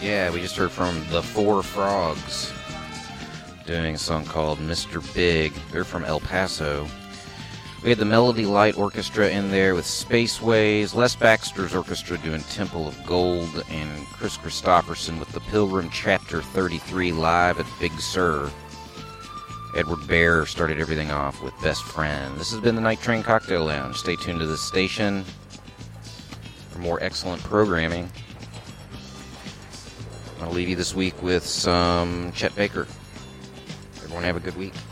Yeah, we just heard from the Four Frogs doing a song called Mr. Big. They're from El Paso. We had the Melody Light Orchestra in there with Spaceways, Les Baxter's orchestra doing Temple of Gold, and Chris Christopherson with the Pilgrim Chapter 33 live at Big Sur. Edward Bear started everything off with Best Friend. This has been the Night Train Cocktail Lounge. Stay tuned to this station for more excellent programming. I'll leave you this week with some Chet Baker. Everyone have a good week.